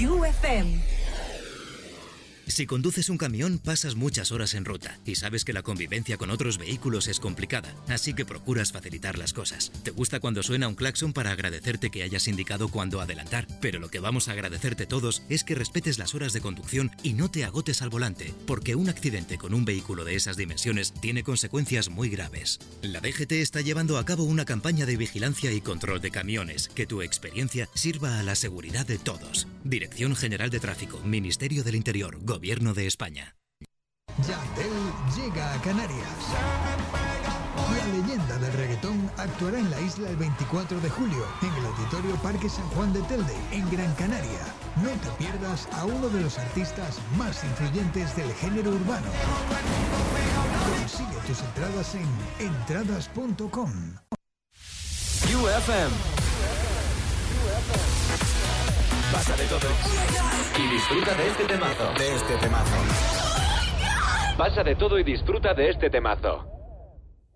UFM. Si conduces un camión, pasas muchas horas en ruta y sabes que la convivencia con otros vehículos es complicada, así que procuras facilitar las cosas. Te gusta cuando suena un claxon para agradecerte que hayas indicado cuándo adelantar, pero lo que vamos a agradecerte todos es que respetes las horas de conducción y no te agotes al volante, porque un accidente con un vehículo de esas dimensiones tiene consecuencias muy graves. La DGT está llevando a cabo una campaña de vigilancia y control de camiones, que tu experiencia sirva a la seguridad de todos. Dirección General de Tráfico, Ministerio del Interior, Gobierno de España. Yandel llega a Canarias. La leyenda del reggaetón actuará en la isla el 24 de julio, en el Auditorio Parque San Juan de Telde, en Gran Canaria. No te pierdas a uno de los artistas más influyentes del género urbano. Consigue tus entradas en entradas.com. UFM. Pasa de todo y disfruta de este temazo. Pasa de todo y disfruta de este temazo.